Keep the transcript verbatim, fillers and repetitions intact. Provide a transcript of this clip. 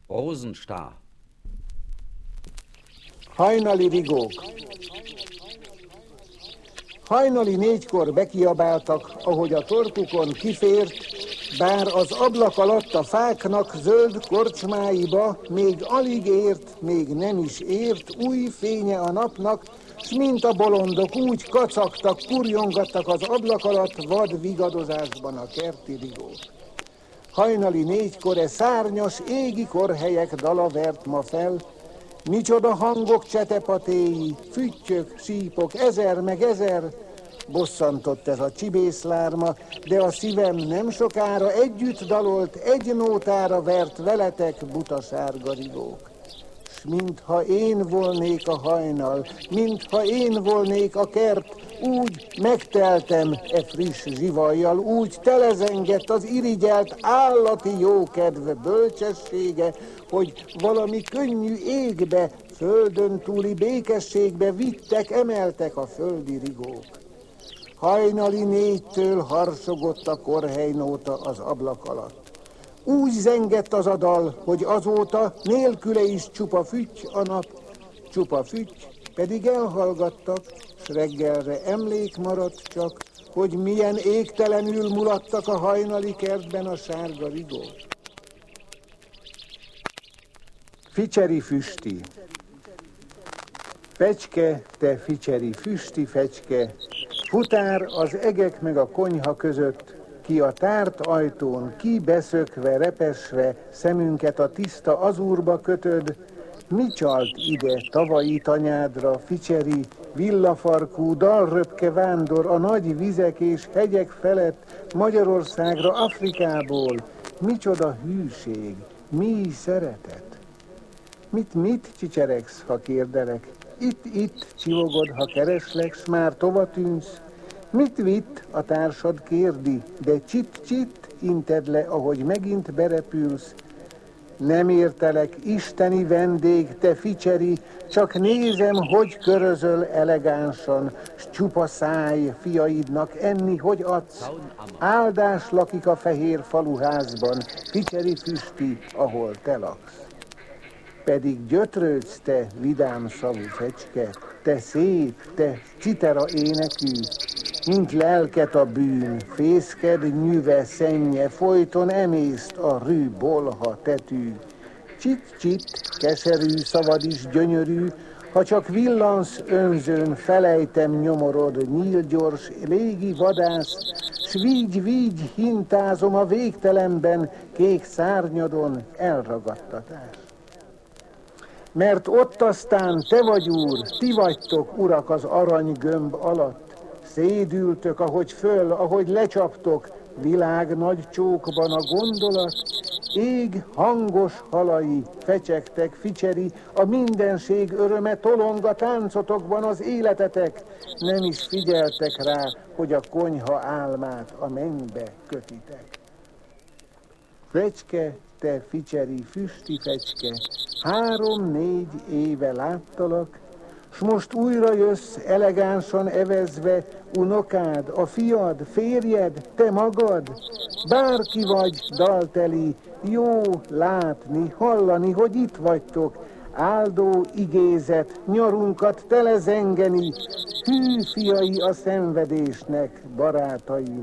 Rosenstar. Hajnali rigók. Hajnali négykor bekiabáltak, ahogy a torkukon kifért, bár az ablak alatt a fáknak zöld korcsmáiba még alig ért, még nem is ért új fénye a napnak, s mint a bolondok úgy kacagtak, kurjongattak az ablak alatt vad vigadozásban a kerti rigók. Hajnali négykor e szárnyas, égi korhelyek dala vert ma fel, micsoda hangok csetepatéi, füttyök, sípok, ezer meg ezer, bosszantott ez a csibészlárma, de a szívem nem sokára együtt dalolt, egy nótára vert veletek butasárga rigók. S mintha én volnék a hajnal, mintha én volnék a kert, úgy megteltem e friss zsivajjal, úgy telezengett az irigyelt állati jókedv bölcsessége, hogy valami könnyű égbe, földön túli békességbe vittek, emeltek a földi rigók. Hajnali négytől harsogott a korhelynóta az ablak alatt. Úgy zengett az a dal, hogy azóta nélküle is csupa fütty a nap, csupa fütty, pedig elhallgattak, s reggelre emlék maradt csak, hogy milyen égtelenül mulattak a hajnali kertben a sárga rigók. Ficseri füsti. Fecske, te ficseri füsti fecske, futár az egek meg a konyha között, ki a tárt ajtón, ki beszökve, repesve, szemünket a tiszta azúrba kötöd, mi csalt ide tavalyi tanyádra, ficseri, villafarkú, dalröpke vándor a nagy vizek és hegyek felett Magyarországra, Afrikából, micsoda hűség, mi szeretet. Mit, mit csicseregsz, ha kérdelek? Itt-itt csivogod, ha kereslek, s már tova tűnsz. Mit vitt, a társad kérdi, de csit-csit inted le, ahogy megint berepülsz. Nem értelek, isteni vendég, te ficseri, csak nézem, hogy körözöl elegánsan, s csupa száj fiaidnak enni, hogy adsz. Áldás lakik a fehér faluházban, ficseri füsti, ahol te laksz. Pedig gyötrődsz, te vidám szavú fecske, te szép, te citera énekű, mint lelket a bűn, fészked nyüve, szennye, folyton emészt a rű bolha tetű. Csit-csit, keserű szavad is gyönyörű, ha csak villansz önzőn, felejtem nyomorod, nyílgyors, légi vadász, s vígy-vígy hintázom a végtelenben, kék szárnyadon elragadtatás. Mert ott aztán te vagy úr, ti vagytok urak az aranygömb alatt, szédültök, ahogy föl, ahogy lecsaptok, világ nagy csókban a gondolat, ég hangos halai, fecsegtek, ficseri, a mindenség öröme tolong a táncotokban az életetek, nem is figyeltek rá, hogy a konyha álmát a mennybe kötitek. Fecske, te ficseri, füsti fecske, három-négy éve láttalak, s most újra jössz elegánsan evezve, unokád, a fiad, férjed, te magad, bárki vagy dalteli, jó látni, hallani, hogy itt vagytok, áldó igézet, nyarunkat telezengeni, hű fiai a szenvedésnek, barátaim.